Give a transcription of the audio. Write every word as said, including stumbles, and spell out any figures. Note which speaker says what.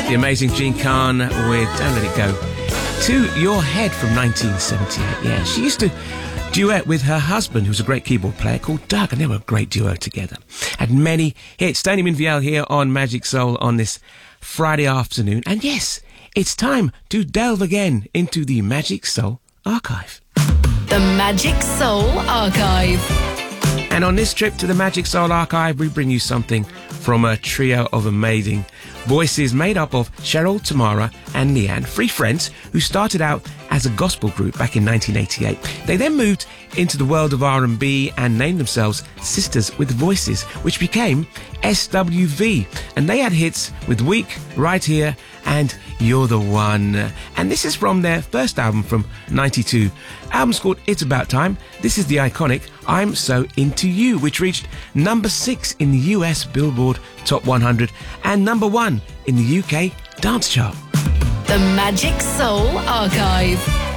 Speaker 1: The amazing Jean Khan with Don't Let It Go. To Your Head from nineteen seventy-eight. Yeah, she used to duet with her husband, who's a great keyboard player, called Doug, and they were a great duo together. Had many hits. Tony Minviel here on Magic Soul on this Friday afternoon. And yes, it's time to delve again into the Magic Soul Archive.
Speaker 2: The Magic Soul Archive.
Speaker 1: And on this trip to the Magic Soul Archive, we bring you something from a trio of amazing voices made up of Cheryl, Tamara and Leanne, three friends who started out as a gospel group back in nineteen eighty-eight. They then moved into the world of R and B and named themselves Sisters with Voices, which became S W V. And they had hits with Weak, Right Here and You're the One. And this is from their first album from ninety-two. Album's called It's About Time. This is the iconic I'm So Into You, which reached number six in the U S Billboard Top one hundred and number one in the U K dance chart.
Speaker 2: The Magic Soul Archive.